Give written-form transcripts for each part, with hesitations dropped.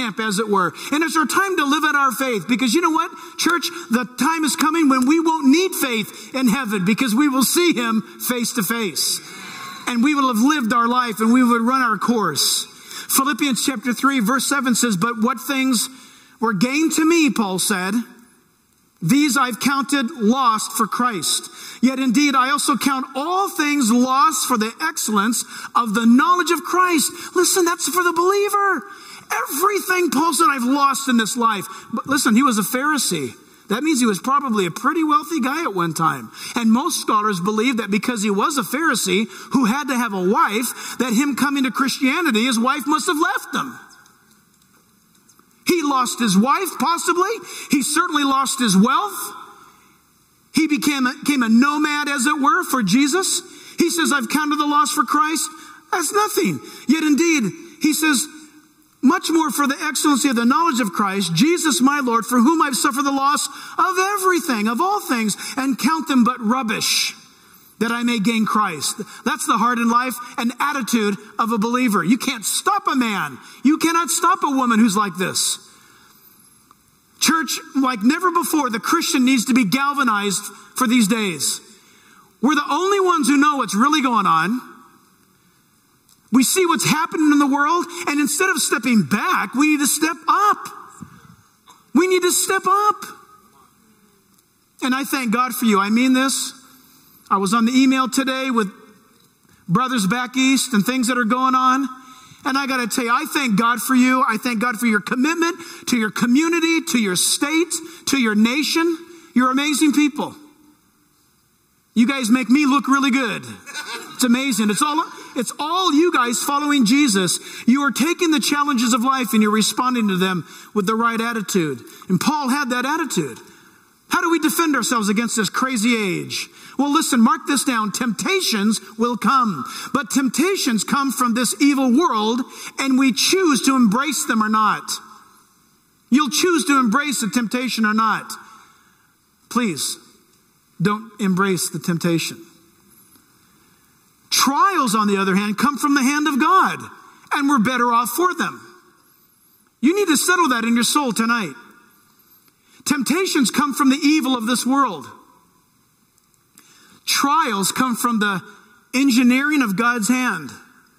camp, as it were. And it's our time to live out our faith. Because you know what, church? The time is coming when we won't need faith in heaven, because we will see him face to face. And we will have lived our life, and we would run our course. Philippians chapter 3, verse 7 says, but what things were gained to me, Paul said, these I've counted lost for Christ. Yet indeed, I also count all things lost for the excellence of the knowledge of Christ. Listen, that's for the believer. Everything, Paul said, I've lost in this life. But listen, he was a Pharisee. That means he was probably a pretty wealthy guy at one time. And most scholars believe that because he was a Pharisee who had to have a wife, that him coming to Christianity, his wife must have left him. He lost his wife, possibly. He certainly lost his wealth. He became a nomad, as it were, for Jesus. He says, I've counted the loss for Christ. That's nothing. Yet indeed, he says, much more for the excellency of the knowledge of Christ, Jesus my Lord, for whom I've suffered the loss of everything, of all things, and count them but rubbish, that I may gain Christ. That's the heart in life and attitude of a believer. You can't stop a man. You cannot stop a woman who's like this. Church, like never before, the Christian needs to be galvanized for these days. We're the only ones who know what's really going on. We see what's happening in the world, and instead of stepping back, we need to step up. We need to step up. And I thank God for you. I mean this. I was on the email today with brothers back east and things that are going on. And I got to tell you, I thank God for you. I thank God for your commitment to your community, to your state, to your nation. You're amazing people. You guys make me look really good. It's amazing. It's all you guys following Jesus. You are taking the challenges of life and you're responding to them with the right attitude. And Paul had that attitude. How do we defend ourselves against this crazy age? Well, listen, mark this down. Temptations will come. But temptations come from this evil world, and we choose to embrace them or not. You'll choose to embrace the temptation or not. Please, don't embrace the temptation. Trials, on the other hand, come from the hand of God, and we're better off for them. You need to settle that in your soul tonight. Temptations come from the evil of this world. Trials come from the engineering of God's hand.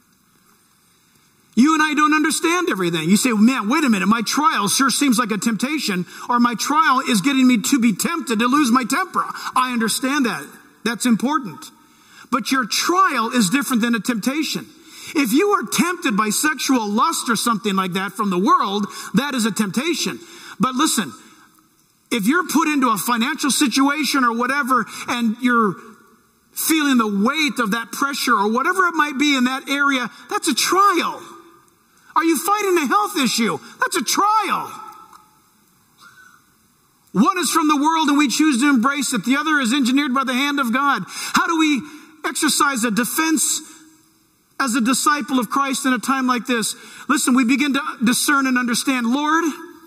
You and I don't understand everything. You say, man, wait a minute, my trial sure seems like a temptation, or my trial is getting me to be tempted to lose my temper. I understand that. That's important. But your trial is different than a temptation. If you are tempted by sexual lust or something like that from the world, that is a temptation. But listen, if you're put into a financial situation or whatever, and you're feeling the weight of that pressure or whatever it might be in that area, that's a trial. Are you fighting a health issue? That's a trial. One is from the world and we choose to embrace it. The other is engineered by the hand of God. How do we exercise a defense as a disciple of Christ in a time like this? Listen, we begin to discern and understand. Lord,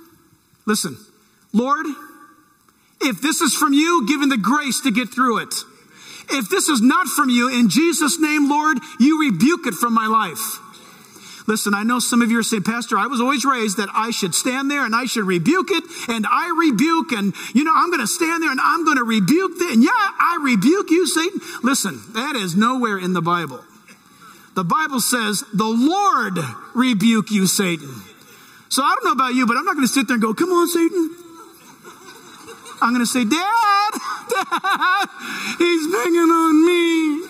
if this is from you, give me the grace to get through it. If this is not from you, in Jesus' name, Lord, you rebuke it from my life. Listen, I know some of you are saying, Pastor, I was always raised that I should stand there and I should rebuke it, and I rebuke, and I'm going to stand there and I'm going to rebuke it, and yeah, I rebuke you, Satan. Listen, that is nowhere in the Bible. The Bible says, the Lord rebuke you, Satan. So I don't know about you, but I'm not going to sit there and go, come on, Satan. I'm going to say, Dad, he's banging on me.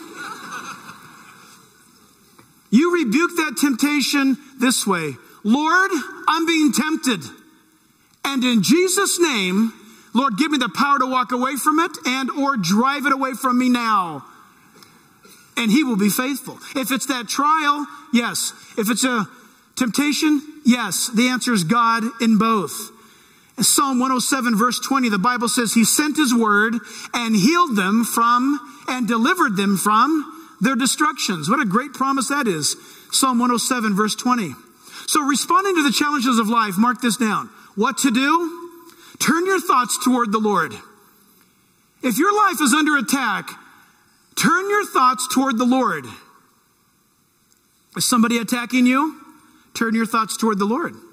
You rebuke that temptation this way. Lord, I'm being tempted. And in Jesus' name, Lord, give me the power to walk away from it and or drive it away from me now. And he will be faithful. If it's that trial, yes. If it's a temptation, yes. The answer is God in both. In Psalm 107 verse 20, the Bible says he sent his word and healed them from and delivered them from their destructions. What a great promise that is. Psalm 107 verse 20. So responding to the challenges of life, mark this down. What to do? Turn your thoughts toward the Lord. If your life is under attack, turn your thoughts toward the Lord. Is somebody attacking you? Turn your thoughts toward the Lord.